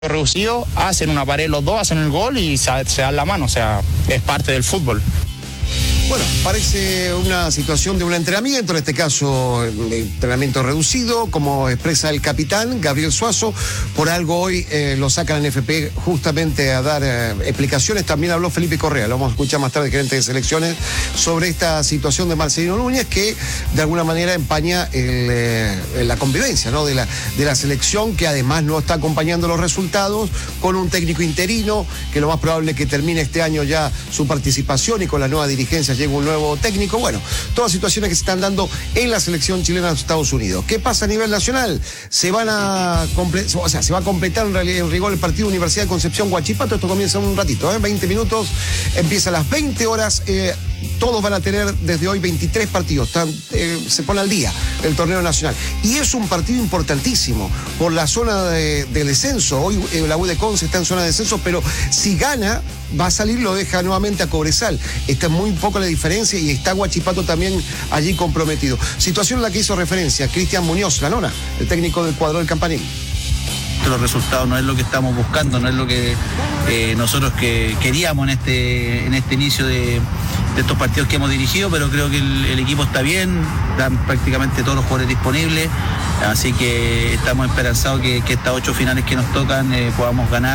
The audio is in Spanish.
reducido, hacen una pared los dos, hacen el gol y se dan la mano, o sea, es parte del fútbol. Bueno, parece una situación de un entrenamiento, en este caso entrenamiento reducido, como expresa el capitán Gabriel Suazo. Por algo hoy lo sacan en FP justamente a dar explicaciones. También habló Felipe Correa, lo vamos a escuchar más tarde, gerente de selecciones, sobre esta situación de Marcelino Núñez, que de alguna manera empaña la convivencia, ¿no?, de la selección, que además no está acompañando los resultados, con un técnico interino, que lo más probable es que termine este año ya su participación, y con la nueva dirigencia llega un nuevo técnico. Bueno, todas situaciones que se están dando en la selección chilena de Estados Unidos. ¿Qué pasa a nivel nacional? Se va a completar en realidad en rigor el partido Universidad de Concepción Huachipato. Esto comienza en un ratito, 20 minutos, empieza a las 20 horas. Todos van a tener desde hoy 23 partidos. Se pone al día el torneo nacional. Y es un partido importantísimo por la zona de descenso. Hoy la U de Conce está en zona de descenso, pero si gana, va a salir, lo deja nuevamente a Cobresal. Está muy poco la diferencia y está Huachipato también allí comprometido. Situación en la que hizo referencia Cristian Muñoz, la nona, el técnico del cuadro del Campanil. Los resultados no es lo que estamos buscando, no es lo que nosotros que queríamos en este inicio de estos partidos que hemos dirigido, pero creo que el equipo está bien, están prácticamente todos los jugadores disponibles, así que estamos esperanzados que estas 8 finales que nos tocan podamos ganar.